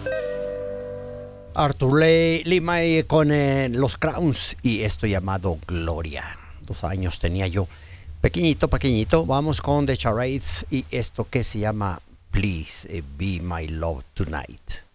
Arthur Lee con los Crowns y esto llamado Gloria. 2 años tenía yo. Pequeñito, pequeñito. Vamos con The Charades y esto que se llama Please Be My Love Tonight.